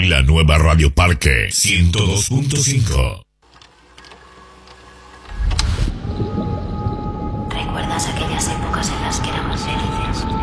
La nueva Radio Parque 102.5. ¿Recuerdas aquellas épocas en las que éramos felices?